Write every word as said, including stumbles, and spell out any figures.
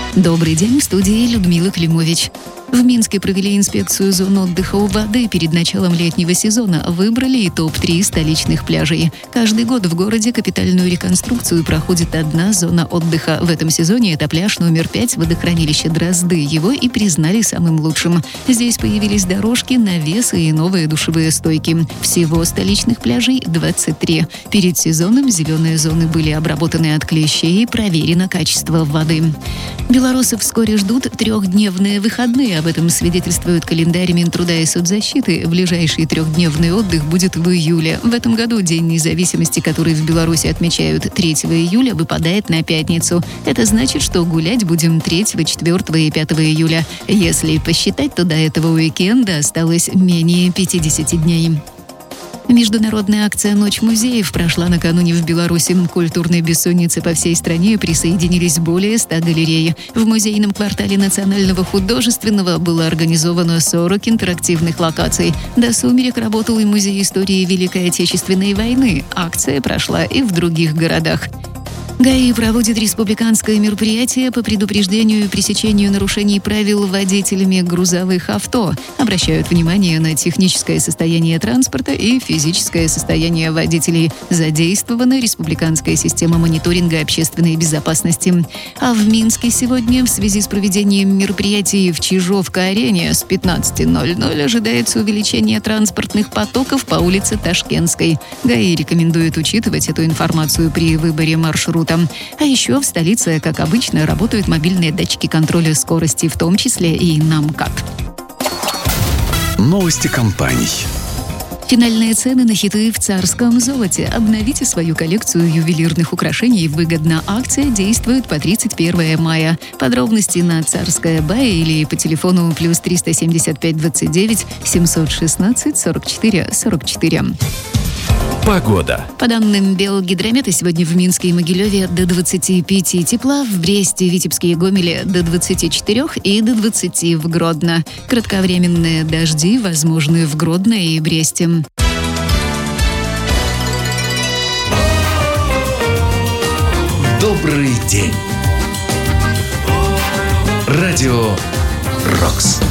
Добрый день, в студии Людмила Климович. В Минске провели инспекцию зон отдыха у воды перед началом летнего сезона. Выбрали и топ три столичных пляжей. Каждый год в городе капитальную реконструкцию проходит одна зона отдыха. В этом сезоне это пляж номер пять водохранилища Дрозды. Его и признали самым лучшим. Здесь появились дорожки, навесы и новые душевые стойки. Всего столичных пляжей двадцать три. Перед сезоном зеленые зоны были обработаны от клещей и проверено качество воды. Белорусов вскоре ждут трехдневные выходные. Об этом свидетельствует календарь Минтруда и соцзащиты. Ближайший трехдневный отдых будет в июле. В этом году День независимости, который в Беларуси отмечают третьего июля, выпадает на пятницу. Это значит, что гулять будем третьего, четвёртого и пятого июля. Если посчитать, то до этого уикенда осталось менее пятидесяти дней. Международная акция «Ночь музеев» прошла накануне в Беларуси. К культурной бессоннице по всей стране присоединились более ста галерей. В музейном квартале Национального художественного было организовано сорок интерактивных локаций. До сумерек работал и Музей истории Великой Отечественной войны. Акция прошла и в других городах. ГАИ проводит республиканское мероприятие по предупреждению и пресечению нарушений правил водителями грузовых авто. Обращают внимание на техническое состояние транспорта и физическое состояние водителей. Задействована республиканская система мониторинга общественной безопасности. А в Минске сегодня в связи с проведением мероприятий в Чижовка-арене с пятнадцати ноль-ноль ожидается увеличение транспортных потоков по улице Ташкентской. ГАИ рекомендует учитывать эту информацию при выборе маршрута. А еще в столице, как обычно, работают мобильные датчики контроля скорости, в том числе и на МКАД. Новости компаний. Финальные цены на хиты в царском золоте. Обновите свою коллекцию ювелирных украшений выгодно. Акция действует по тридцать первого мая. Подробности на Царская Бай или по телефону плюс триста семьдесят пять двадцать девять семьсот шестнадцать сорок четыре сорок четыре. Погода. По данным Белгидромета, сегодня в Минске и Могилеве до двадцати пяти тепла, в Бресте, Витебске и Гомеле до двадцати четырёх и до двадцати в Гродно. Кратковременные дожди возможны в Гродно и Бресте. Добрый день. Радио «Рокс».